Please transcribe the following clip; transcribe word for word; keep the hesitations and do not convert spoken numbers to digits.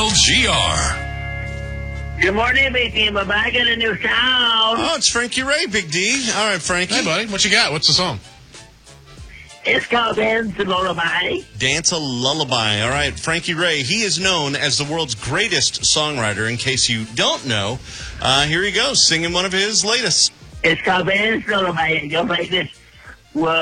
G R. Good morning, Big D. We're back in a new sound. Oh, it's Frankie Ray, Big D. All right, Frankie. Hey, buddy. What you got? What's the song? It's called Dance a Lullaby. Dance a Lullaby. All right, Frankie Ray. He is known as the world's greatest songwriter. In case you don't know, uh, here he goes, singing one of his latest. It's called Dance a Lullaby. It goes like this. Whoa.